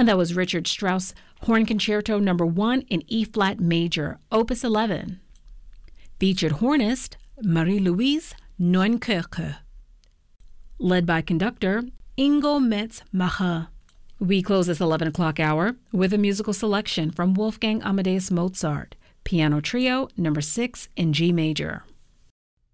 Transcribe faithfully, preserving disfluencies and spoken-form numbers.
And that was Richard Strauss Horn Concerto Number one in E-flat major, Opus eleven. Featured hornist Marie-Louise Neunkirche. Led by conductor Ingo Metz-Macher. We close this eleven o'clock hour with a musical selection from Wolfgang Amadeus Mozart, Piano Trio Number six in G major.